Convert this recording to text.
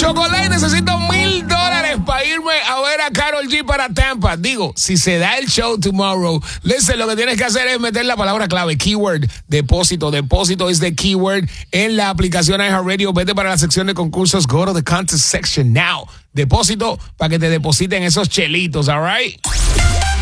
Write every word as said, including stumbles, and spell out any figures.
Chocolate, necesito mil dólares para irme a ver a Karol G para Tampa. Digo, si se da el show tomorrow, listen, lo que tienes que hacer es meter la palabra clave, keyword, depósito. Depósito es de keyword en la aplicación iHeartRadio. Vete para la sección de concursos. Go to the contest section now. Depósito para que te depositen esos chelitos, all right?